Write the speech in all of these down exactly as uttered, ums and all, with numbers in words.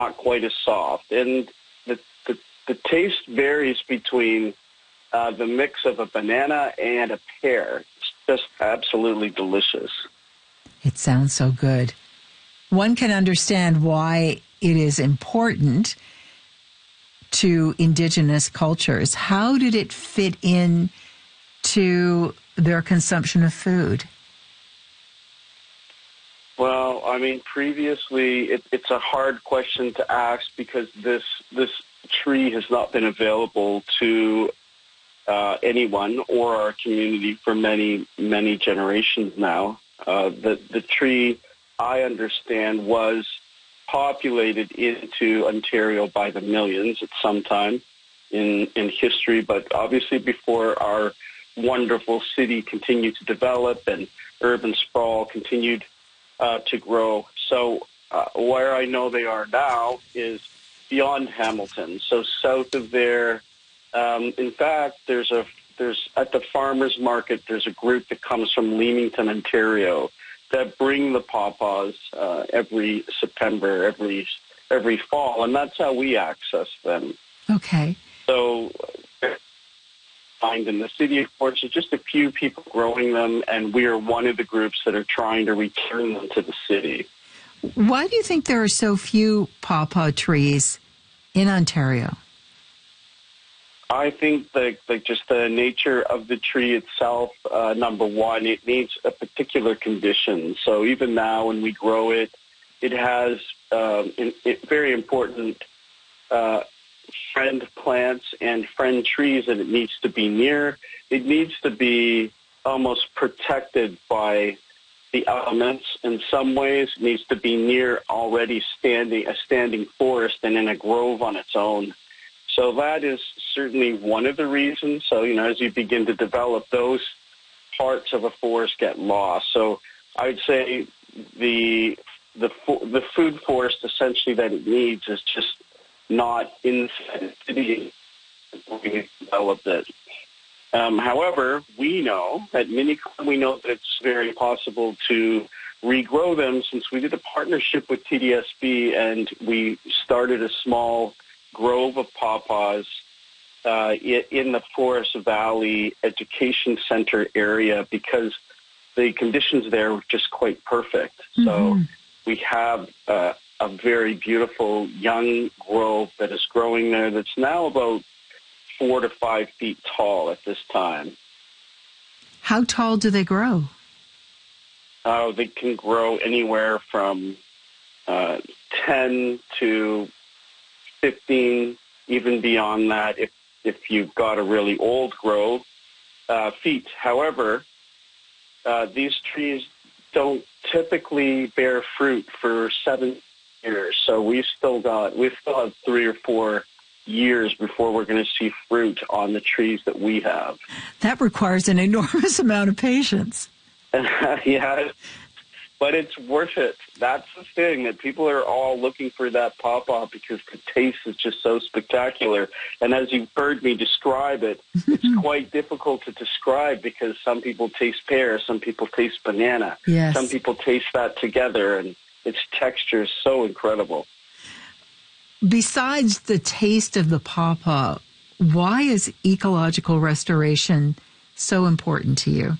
not quite as soft. And the, the, the taste varies between uh, the mix of a banana and a pear. It's just absolutely delicious. It sounds so good. One can understand why it is important to indigenous cultures. How did it fit in to their consumption of food? Well, I mean, previously, it, it's a hard question to ask because this this tree has not been available to uh, anyone or our community for many, many generations now. Uh, the, the tree, I understand, was populated into Ontario by the millions at some time in, in history, but obviously before our wonderful city continued to develop and urban sprawl continued Uh, to grow. So uh, where I know they are now is beyond Hamilton. So south of there, um, in fact, there's a there's at the farmers market. There's a group that comes from Leamington, Ontario, that bring the pawpaws uh, every September, every every fall, and that's how we access them. Okay. So. Find in the city, of course, there's just a few people growing them, and we are one of the groups that are trying to return them to the city. Why do you think there are so few pawpaw trees in Ontario? I think that, that just the nature of the tree itself, uh, number one, it needs a particular condition. So even now when we grow it, it has um, it, it very important uh friend plants and friend trees that it needs to be near. It needs to be almost protected by the elements in some ways. It needs to be near already standing a standing forest and in a grove on its own. So that is certainly one of the reasons. So, you know, as you begin to develop, those parts of a forest get lost. So I'd say the the the food forest essentially that it needs is just not inside the city we developed it. Um, however, we know at Minicom, we know that it's very possible to regrow them since we did a partnership with T D S B and we started a small grove of pawpaws uh, in the Forest Valley Education Center area because the conditions there were just quite perfect. Mm-hmm. So we have uh, a very beautiful young grove that is growing there that's now about four to five feet tall at this time. How tall do they grow? Uh, they can grow anywhere from uh, ten to fifteen, even beyond that if, if you've got a really old grove, uh, feet. However, uh, these trees don't typically bear fruit for seven years. So we've still got, we still have three or four years before we're going to see fruit on the trees that we have. That requires an enormous amount of patience. Yeah, but it's worth it. That's the thing, that people are all looking for that pawpaw because the taste is just so spectacular. And as you've heard me describe it, it's quite difficult to describe because some people taste pear, some people taste banana, yes. Some people taste that together, and its texture is so incredible. Besides the taste of the pawpaw, why is ecological restoration so important to you?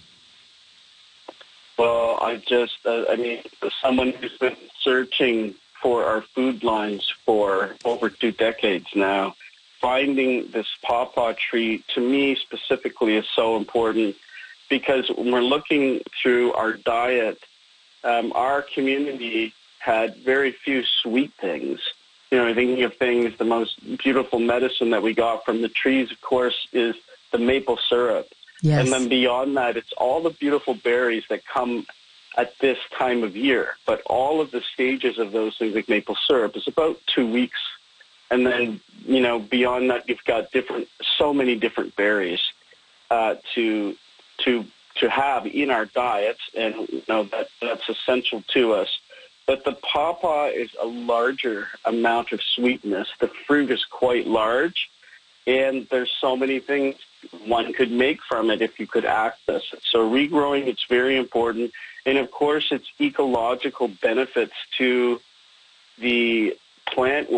Well, I just, uh, I mean, as someone who's been searching for our food lines for over two decades now, finding this pawpaw tree, to me specifically, is so important because when we're looking through our diet, um, our community had very few sweet things. You know, thinking of things, the most beautiful medicine that we got from the trees, of course, is the maple syrup. Yes. And then beyond that, it's all the beautiful berries that come at this time of year. But all of the stages of those things, like maple syrup, is about two weeks. And then, you know, beyond that, you've got different, so many different berries uh, to to to have in our diets, and you know that that's essential to us. But the pawpaw is a larger amount of sweetness. The fruit is quite large, and there's so many things one could make from it if you could access it. So regrowing, it's very important. And, of course, its ecological benefits to the plant